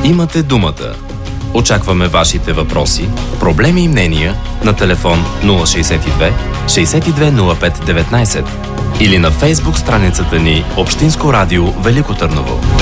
Имате думата. Очакваме вашите въпроси, проблеми и мнения на телефон 062 6205 19 или на Фейсбук страницата ни Общинско радио Велико Търново.